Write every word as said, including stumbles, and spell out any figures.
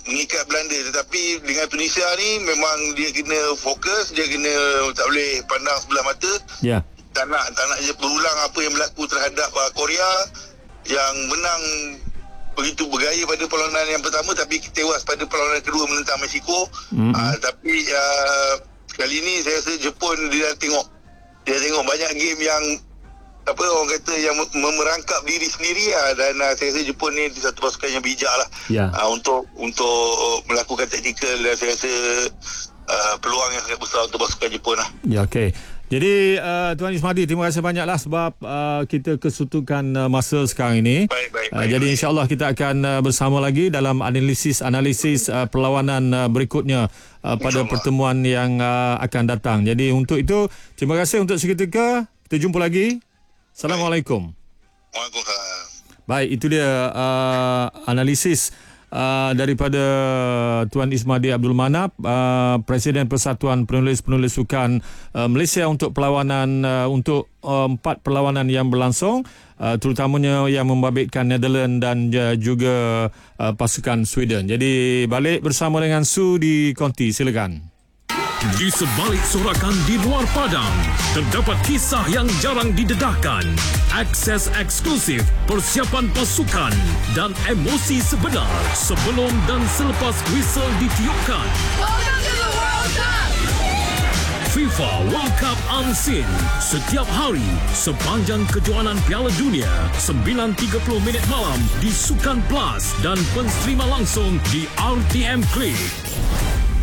mengikat Belanda. Tetapi dengan Tunisia ni memang dia kena fokus, dia kena tak boleh pandang sebelah mata. Ya. Tak nak tak nak je berulang apa yang berlaku terhadap uh, Korea yang menang begitu bergaya pada perlawanan yang pertama tapi tewas pada perlawanan kedua menentang Mexico. Mm-hmm. Uh, tapi uh, kali ni saya rasa Jepun dia dah tengok dia tengok banyak game yang apa orang kata yang memerangkap diri sendiri lah, dan uh, saya rasa Jepun ni satu pasukan yang bijak lah yeah. uh, untuk untuk melakukan taktikal, dan saya rasa uh, peluang yang sangat besar untuk pasukan Jepun lah. Ya, okey. Jadi uh, Tuan Ismadi, terima kasih banyaklah sebab uh, kita kesutukan uh, masa sekarang ini. Baik, baik, baik, uh, jadi insya-Allah kita akan uh, bersama lagi dalam analisis-analisis uh, perlawanan uh, berikutnya uh, pada pertemuan yang uh, akan datang. Jadi untuk itu, terima kasih untuk seketika. Kita jumpa lagi. Assalamualaikum. Waalaikumsalam. Baik, itu dia uh, analisis Uh, daripada Tuan Ismadi Abdul Manap, uh, Presiden Persatuan Penulis-Penulis Sukan uh, Malaysia untuk perlawanan uh, untuk uh, empat perlawanan yang berlangsung, uh, terutamanya yang membabitkan Netherlands dan uh, juga uh, pasukan Sweden. Jadi balik bersama dengan Su di Konti, silakan. Di sebalik sorakan di luar padang, terdapat kisah yang jarang didedahkan, akses eksklusif, persiapan pasukan dan emosi sebenar sebelum dan selepas whistle ditiupkan. Welcome to the World Cup! FIFA World Cup Unseen setiap hari sepanjang kejohanan Piala Dunia, sembilan tiga puluh minit malam di Sukan Plus dan pensterima langsung di R T M Click.